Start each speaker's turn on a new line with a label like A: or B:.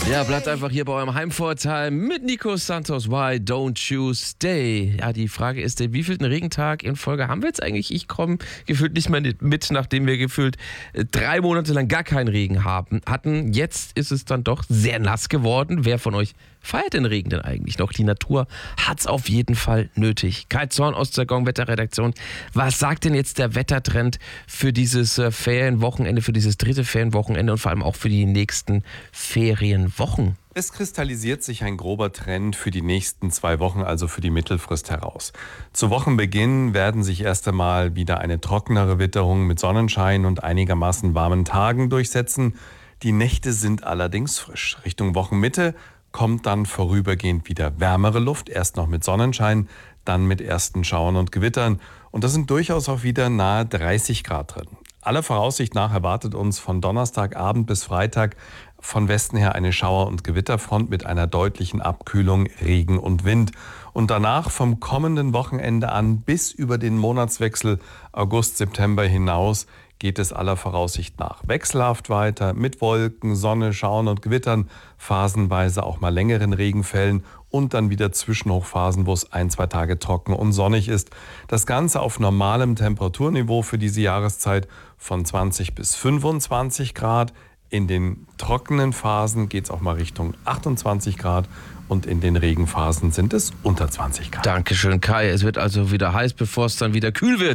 A: Ja, bleibt einfach hier bei eurem Heimvorteil mit Nico Santos. Why don't you stay? Ja, die Frage ist, den wievielten Regentag in Folge haben wir jetzt eigentlich? Ich komme gefühlt nicht mehr mit, nachdem wir gefühlt 3 Monate lang gar keinen Regen hatten. Jetzt ist es dann doch sehr nass geworden. Wer von euch feiert den Regen denn eigentlich noch? Die Natur hat's auf jeden Fall nötig. Kai Zorn aus der Gong-Wetterredaktion. Was sagt denn jetzt der Wettertrend für dieses Ferienwochenende, für dieses 3. Ferienwochenende und vor allem auch für die nächsten Ferienwochen?
B: Es kristallisiert sich ein grober Trend für die nächsten 2 Wochen, also für die Mittelfrist heraus. Zu Wochenbeginn werden sich erst einmal wieder eine trockenere Witterung mit Sonnenschein und einigermaßen warmen Tagen durchsetzen. Die Nächte sind allerdings frisch. Richtung Wochenmitte kommt dann vorübergehend wieder wärmere Luft, erst noch mit Sonnenschein, dann mit ersten Schauern und Gewittern. Und da sind durchaus auch wieder nahe 30 Grad drin. Aller Voraussicht nach erwartet uns von Donnerstagabend bis Freitag von Westen her eine Schauer- und Gewitterfront mit einer deutlichen Abkühlung, Regen und Wind. Und danach vom kommenden Wochenende an bis über den Monatswechsel August-September hinaus geht es aller Voraussicht nach wechselhaft weiter mit Wolken, Sonne, Schauern und Gewittern, phasenweise auch mal längeren Regenfällen und dann wieder Zwischenhochphasen, wo es 1-2 Tage trocken und sonnig ist. Das Ganze auf normalem Temperaturniveau für diese Jahreszeit von 20 bis 25 Grad. In den trockenen Phasen geht es auch mal Richtung 28 Grad und in den Regenphasen sind es unter 20 Grad.
A: Dankeschön, Kai. Es wird also wieder heiß, bevor es dann wieder kühl wird.